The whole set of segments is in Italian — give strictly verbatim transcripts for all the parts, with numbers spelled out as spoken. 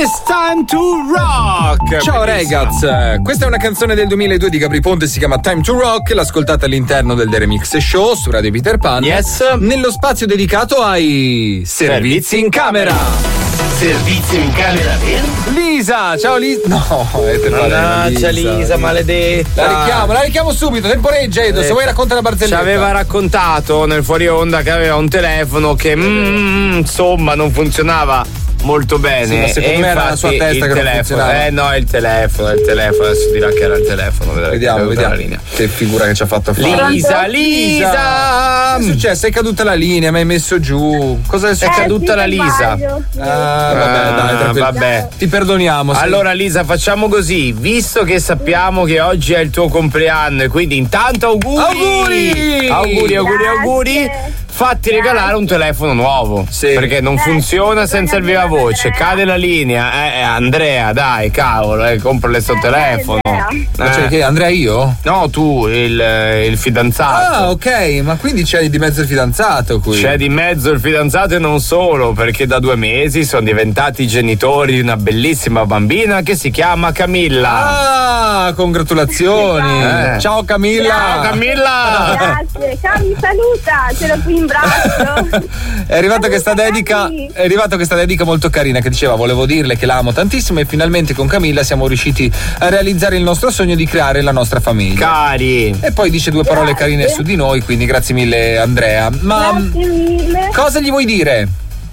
It's time to rock. Ciao ragazzi, questa è una canzone del duemiladue di Gabry Ponte, si chiama Time to Rock, l'ascoltate all'interno del The Remix Show su Radio Peter Pan. Yes. Nello spazio dedicato ai servizi in camera. Servizio in camera, vero? Lisa, ciao Lisa. No, è te Mannaggia Lisa, maledetta. La richiamo, la richiamo subito, temporeggia Edo, se vuoi racconta la barzelletta. Ci aveva raccontato nel fuori onda che aveva un telefono che mm, insomma non funzionava molto bene. Sì, ma secondo e me era la sua testa il che non telefono, funzionava. eh no, è il telefono, è il telefono, adesso dirà che era il telefono. Vediamo, vediamo. Che figura che ci ha fatto fare. Lisa, Lisa! Cosa è successo? È caduta la linea, mi hai messo giù. Cosa è successo? È caduta la Lisa. Ah, vabbè, dai, tranquillo. vabbè. Ti perdoniamo. Sì. Allora Lisa, facciamo così, visto che sappiamo che oggi è il tuo compleanno e quindi intanto auguri! Auguri! Auguri, auguri, Grazie. auguri! Fatti regalare un telefono nuovo, Sì. perché non Grazie, funziona senza il viva voce, Andrea. cade la linea, eh, eh, Andrea, dai, cavolo, eh, comprale sto Eh, telefono. Andrea. Ma Eh. cioè, che Andrea io? No, tu, il, il fidanzato. Ah, ok, ma quindi c'è di mezzo il fidanzato qui. C'è di mezzo il fidanzato e non solo, perché da due mesi sono diventati genitori di una bellissima bambina che si chiama Camilla. Ah, congratulazioni. Eh. Ciao Camilla. Ciao Camilla! Grazie, ciao, mi saluta, ce l'ho qui in braccio. È arrivata questa dedica, è arrivata questa dedica molto carina che diceva volevo dirle che la amo tantissimo e finalmente con Camilla siamo riusciti a realizzare il nostro sogno di creare la nostra famiglia. Cari! E poi dice due parole Grazie. carine su di noi, quindi grazie mille Andrea. Ma Grazie mille. cosa gli vuoi dire?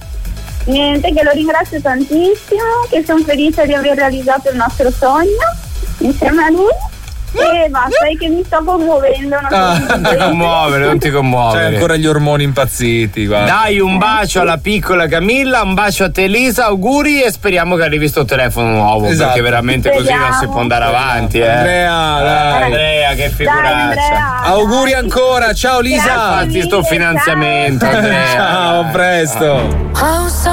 Niente, che lo ringrazio tantissimo, che sono felice di aver realizzato il nostro sogno insieme a lui. E basta, è che mi sto commuovendo. Non Ah. so Non ti commuovere, non ti C'hai commuovere. ancora gli ormoni impazziti, guarda. Dai un bacio alla piccola Camilla, un bacio a te Elisa, auguri e speriamo che arrivi sto telefono nuovo, Esatto. perché veramente così non si Speriamo. può andare avanti, eh. Andrea, dai. Andrea, che Dai, figuraccia. Andrea. Auguri ancora, ciao Lisa. Grazie. Fatti sto finanziamento, Andrea. Ciao, a presto.